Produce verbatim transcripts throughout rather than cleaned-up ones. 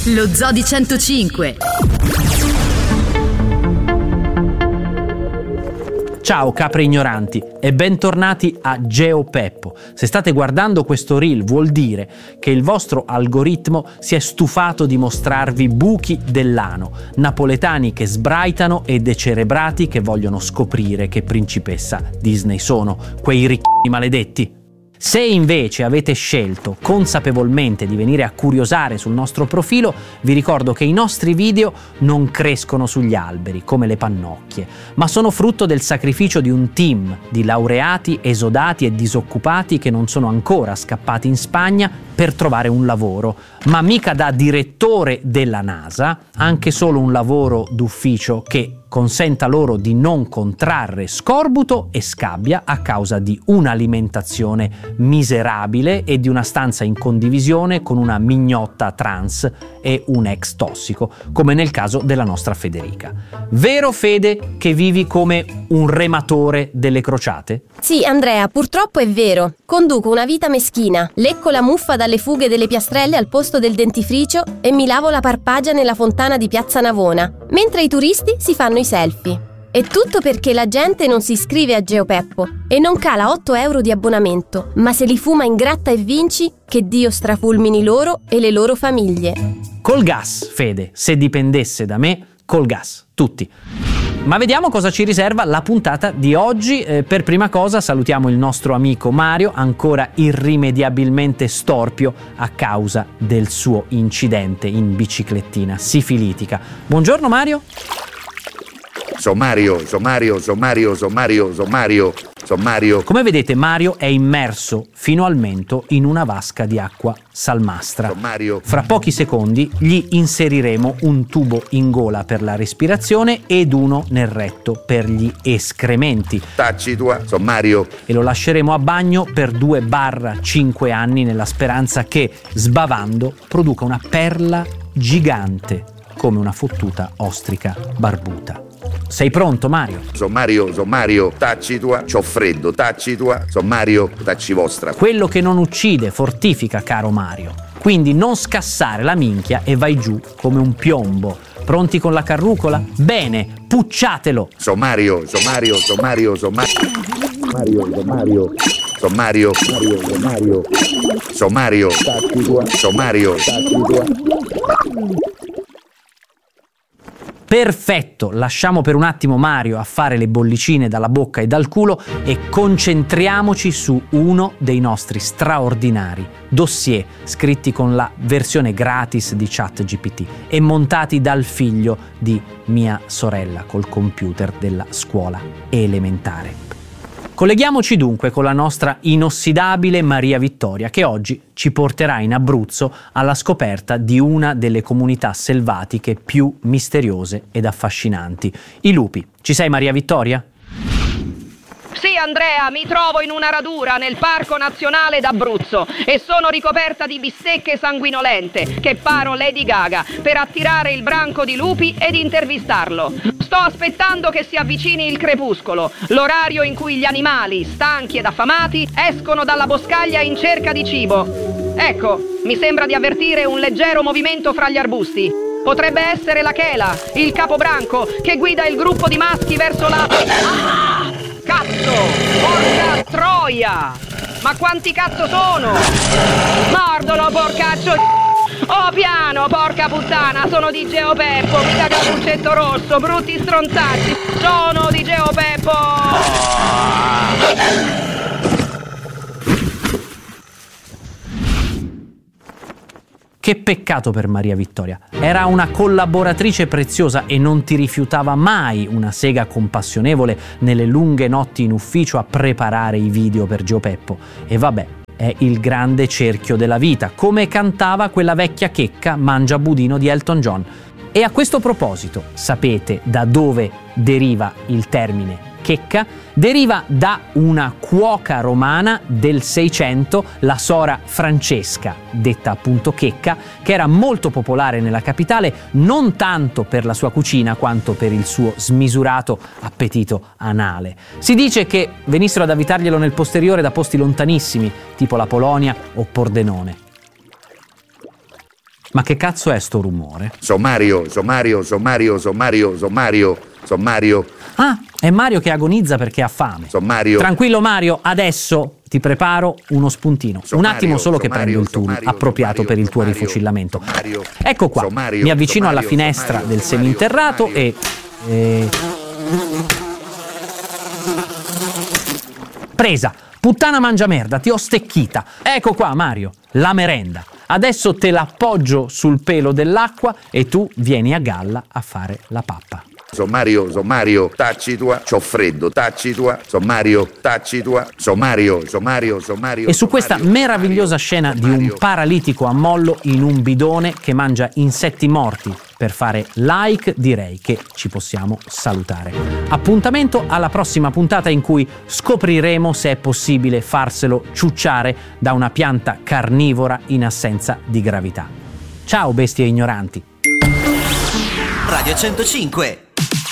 Lo Zoo di centocinque. Ciao capre ignoranti e bentornati a GeoPeppo. Se state guardando questo reel vuol dire che il vostro algoritmo si è stufato di mostrarvi buchi dell'ano, napoletani che sbraitano e decerebrati che vogliono scoprire che principessa Disney sono, quei ricchi maledetti. Se invece avete scelto consapevolmente di venire a curiosare sul nostro profilo, vi ricordo che i nostri video non crescono sugli alberi come le pannocchie, ma sono frutto del sacrificio di un team di laureati, esodati e disoccupati che non sono ancora scappati in Spagna per trovare un lavoro, ma mica da direttore della NASA, anche solo un lavoro d'ufficio che consenta loro di non contrarre scorbuto e scabbia a causa di un'alimentazione miserabile e di una stanza in condivisione con una mignotta trans e un ex tossico, come nel caso della nostra Federica. Vero, Fede, che vivi come un rematore delle crociate? Sì, Andrea, purtroppo è vero. Conduco una vita meschina, lecco la muffa dalle fughe delle piastrelle al posto del dentifricio e mi lavo la parpagia nella fontana di Piazza Navona, mentre i turisti si fanno i selfie. È tutto perché la gente non si iscrive a GeoPeppo e non cala otto euro di abbonamento, ma se li fuma in gratta e vinci, che Dio strafulmini loro e le loro famiglie. Col gas, Fede, se dipendesse da me, col gas, tutti. Ma vediamo cosa ci riserva la puntata di oggi. Eh, per prima cosa salutiamo il nostro amico Mario, ancora irrimediabilmente storpio a causa del suo incidente in biciclettina sifilitica. Buongiorno Mario. Sommario, sommario, sommario, sommario, sommario, sommario. Come vedete Mario è immerso fino al mento in una vasca di acqua salmastra. Sommario. Fra pochi secondi gli inseriremo un tubo in gola per la respirazione ed uno nel retto per gli escrementi. Tacci tua, sommario. E lo lasceremo a bagno per due cinque anni nella speranza che, sbavando, produca una perla gigante come una fottuta ostrica barbuta. Sei pronto, Mario? Sommario, sommario, tacci tua, c'ho freddo, tacci tua, sommario, tacci vostra. Quello che non uccide fortifica, caro Mario. Quindi non scassare la minchia e vai giù come un piombo. Pronti con la carrucola? Bene, pucciatelo! Sommario, sommario, sommario, sommario. Sommario, sommario. Sommario, sommario, sommario. Sommario, tacci tua, sommario, tacci tua. Perfetto, lasciamo per un attimo Mario a fare le bollicine dalla bocca e dal culo e concentriamoci su uno dei nostri straordinari dossier scritti con la versione gratis di ChatGPT e montati dal figlio di mia sorella col computer della scuola elementare. Colleghiamoci dunque con la nostra inossidabile Maria Vittoria, che oggi ci porterà in Abruzzo alla scoperta di una delle comunità selvatiche più misteriose ed affascinanti, i lupi. Ci sei, Maria Vittoria? Sì, Andrea, mi trovo in una radura nel Parco Nazionale d'Abruzzo e sono ricoperta di bistecche sanguinolente che paro Lady Gaga per attirare il branco di lupi ed intervistarlo. Sto aspettando che si avvicini il crepuscolo, l'orario in cui gli animali, stanchi ed affamati, escono dalla boscaglia in cerca di cibo. Ecco, mi sembra di avvertire un leggero movimento fra gli arbusti. Potrebbe essere la chela, il capobranco, che guida il gruppo di maschi verso la... Ah! Cazzo! Porca troia! Ma quanti cazzo sono? Mordolo, porcaccio! Oh, piano, porca puttana! Sono di GeoPeppo, mica cappuccetto rosso, brutti stronzacci! Sono di GeoPeppo! Che peccato per Maria Vittoria. Era una collaboratrice preziosa e non ti rifiutava mai una sega compassionevole nelle lunghe notti in ufficio a preparare i video per GeoPeppo. E vabbè, è il grande cerchio della vita, come cantava quella vecchia checca mangia budino di Elton John. E a questo proposito, sapete da dove deriva il termine checca? Deriva da una cuoca romana del Seicento, la sora Francesca, detta appunto checca, che era molto popolare nella capitale non tanto per la sua cucina quanto per il suo smisurato appetito anale. Si dice che venissero ad avvitarglielo nel posteriore da posti lontanissimi, tipo la Polonia o Pordenone. Ma che cazzo è sto rumore? Sommario, sommario, sommario, sommario, sommario, sommario. Ah, è Mario che agonizza perché ha fame. Sommario. Tranquillo Mario, adesso ti preparo uno spuntino. Sommario, Un attimo solo che sommario, prendo il tool sommario, appropriato sommario, per il tuo sommario, rifucillamento. sommario, Ecco qua, sommario, mi avvicino sommario, alla finestra sommario, del sommario, seminterrato sommario. e... e... Presa! Puttana mangia merda, ti ho stecchita. Ecco qua Mario, la merenda. Adesso te l'appoggio sul pelo dell'acqua e tu vieni a galla a fare la pappa. Sommario, sommario, tacci tua, c'ho freddo, tacci tua, sommario, tacci tua, sommario, sommario, sommario. E su questa sommario, meravigliosa sommario, scena di un sommario. paralitico a mollo in un bidone che mangia insetti morti per fare like, direi che ci possiamo salutare. Appuntamento alla prossima puntata in cui scopriremo se è possibile farselo ciucciare da una pianta carnivora in assenza di gravità. Ciao bestie ignoranti. Radio centocinque.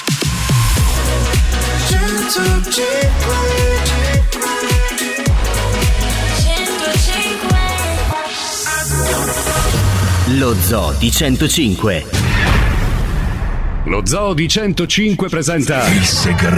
Lo Zoo di centocinque. Lo Zoo di centocinque presenta Il segreto